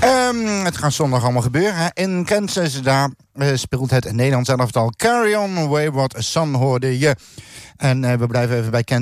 Het gaat zondag allemaal gebeuren. Hè. In Kansas, daar speelt het Nederlands elftal. Carry On, Wayward Son hoorde je. En we blijven even bij Kansas.